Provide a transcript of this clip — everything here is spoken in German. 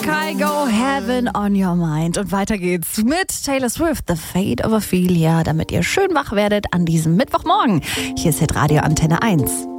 Kygo, Heaven on Your Mind. Und weiter geht's mit Taylor Swift, The Fate of Ophelia, damit ihr schön wach werdet an diesem Mittwochmorgen. Hier ist Hitradio Antenne 1.